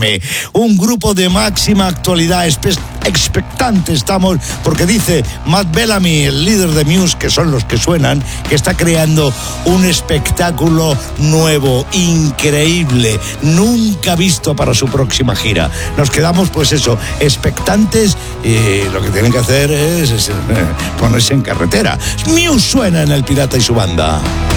Un grupo de máxima actualidad, expectante estamos, porque dice Matt Bellamy, el líder de Muse, que son los que suenan, que está creando un espectáculo nuevo, increíble, nunca visto para su próxima gira. Nos quedamos, pues eso, expectantes, y lo que tienen que hacer es ponerse en carretera. Muse suena en El Pirata y su banda.